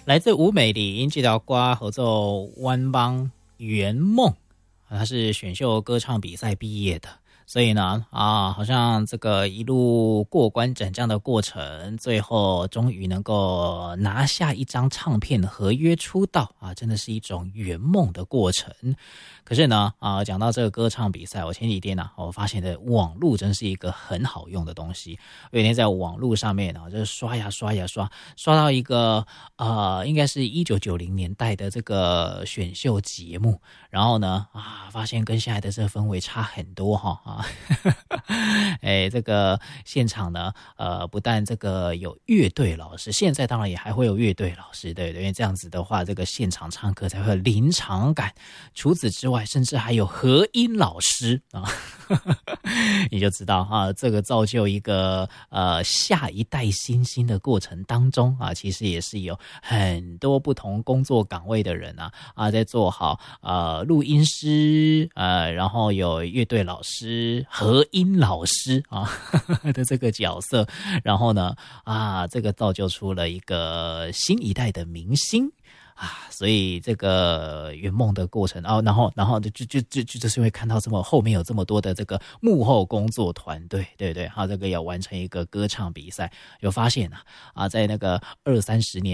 来自吴美玲这条歌合奏湾邦圆梦，他是选秀歌唱比赛毕业的。所以呢，好像这个一路过关斩将的过程，最后终于能够拿下一张唱片合约出道啊，真的是一种圆梦的过程。可是呢，讲到这个歌唱比赛，我前几天呢，我发现的网络真是一个很好用的东西。我有一天在网络上面呢，就是刷到一个应该是1990年代的这个选秀节目，然后呢，发现跟现在的这个氛围差很多哈这个现场呢，不但这个有乐队老师，现在当然也还会有乐队老师，对，因为这样子的话，这个现场唱歌才会有临场感。除此之外，甚至还有和音老师啊，你就知道这个造就一个下一代新星的过程当中其实也是有很多不同工作岗位的人在做好录音师然后有乐队老师、和音老师的这个角色，然后呢这个造就出了一个新一代的明星。所以这个圆梦的过程然后就是会看到这么后面有这么多的这个幕后工作团队，对不对？这个要完成一个歌唱比赛，有发现在那个20-30年